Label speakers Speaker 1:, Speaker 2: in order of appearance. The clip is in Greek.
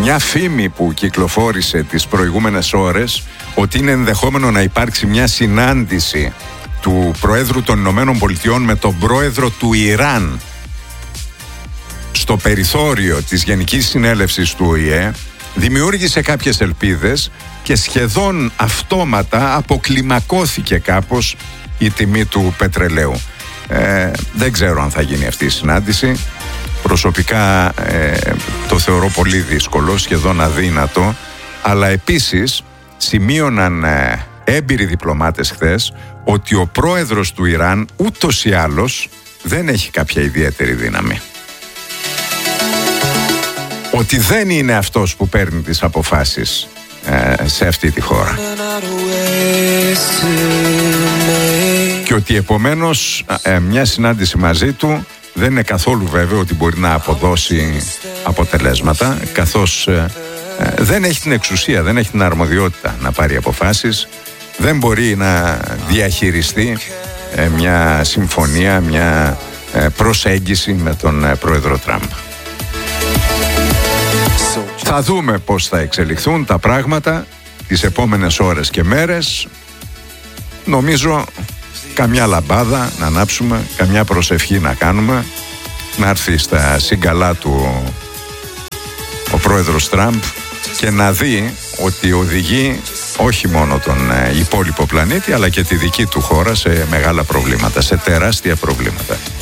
Speaker 1: μια φήμη που κυκλοφόρησε τις προηγούμενες ώρες ότι είναι ενδεχόμενο να υπάρξει μια συνάντηση του Προέδρου των Ηνωμένων Πολιτειών με τον Πρόεδρο του Ιράν στο περιθώριο της Γενικής Συνέλευσης του ΟΗΕ, δημιούργησε κάποιες ελπίδες και σχεδόν αυτόματα αποκλιμακώθηκε κάπως η τιμή του πετρελαίου. Δεν ξέρω αν θα γίνει αυτή η συνάντηση. Προσωπικά το θεωρώ πολύ δύσκολο, σχεδόν αδύνατο, αλλά επίσης σημείωναν έμπειροι διπλωμάτες χθες ότι ο πρόεδρος του Ιράν ούτως ή άλλως δεν έχει κάποια ιδιαίτερη δύναμη. Ότι δεν είναι αυτός που παίρνει τις αποφάσεις σε αυτή τη χώρα. Και ότι επομένως μια συνάντηση μαζί του δεν είναι καθόλου βέβαιο ότι μπορεί να αποδώσει αποτελέσματα, καθώς δεν έχει την εξουσία, δεν έχει την αρμοδιότητα να πάρει αποφάσεις, δεν μπορεί να διαχειριστεί μια συμφωνία, μια προσέγγιση με τον πρόεδρο Τραμπ. Θα δούμε πώς θα εξελιχθούν τα πράγματα τις επόμενες ώρες και μέρες. Νομίζω καμιά λαμπάδα να ανάψουμε, καμιά προσευχή να κάνουμε, να έρθει στα σύγκαλά του ο πρόεδρος Τραμπ και να δει ότι οδηγεί όχι μόνο τον υπόλοιπο πλανήτη αλλά και τη δική του χώρα σε μεγάλα προβλήματα, σε τεράστια προβλήματα.